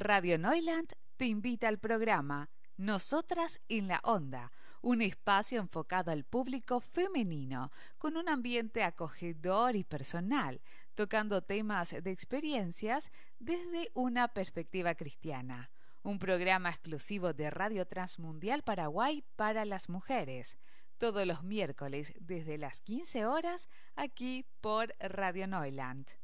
Radio Neuland te invita al programa Nosotras en la Onda, un espacio enfocado al público femenino, con un ambiente acogedor y personal, tocando temas de experiencias desde una perspectiva cristiana. Un programa exclusivo de Radio Transmundial Paraguay para las mujeres, todos los miércoles desde las 15 horas aquí por Radio Neuland.